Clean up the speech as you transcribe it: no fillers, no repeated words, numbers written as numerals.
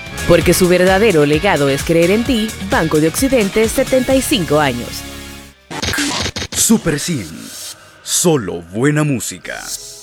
Porque su verdadero legado es creer en ti, Banco de Occidente, 75 años. Super 100. Solo buena música.